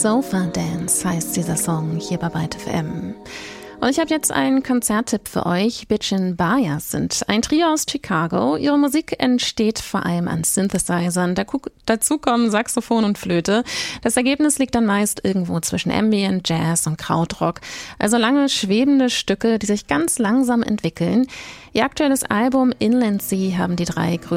Sofa Dance heißt dieser Song hier bei Byte FM. Und ich habe jetzt einen Konzerttipp für euch. Bitchin' Bias sind ein Trio aus Chicago. Ihre Musik entsteht vor allem an Synthesizern. Dazu kommen Saxophon und Flöte. Das Ergebnis liegt dann meist irgendwo zwischen Ambient, Jazz und Krautrock. Also lange, schwebende Stücke, die sich ganz langsam entwickeln. Ihr aktuelles Album Inland Sea haben die drei